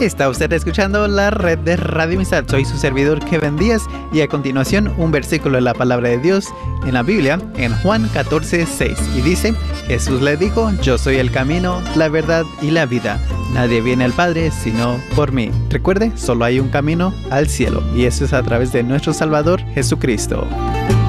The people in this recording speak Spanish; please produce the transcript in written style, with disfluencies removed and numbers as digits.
Está usted escuchando la red de Radio Amistad. Soy su servidor Kevin Díaz y a continuación un versículo de la palabra de Dios en la Biblia en Juan 14:6 y dice: Jesús le dijo, yo soy el camino, la verdad y la vida. Nadie viene al Padre sino por mí. Recuerde, solo hay un camino al cielo y eso es a través de nuestro Salvador Jesucristo.